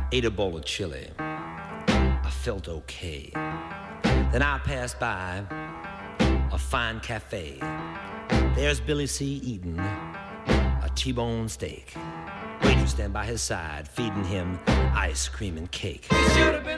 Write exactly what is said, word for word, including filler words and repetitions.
ate a bowl of chili. I felt okay. Then I passed by a fine cafe. There's Billy C. eating a T-bone steak. Waitress stand by his side, feeding him ice cream and cake. He should have been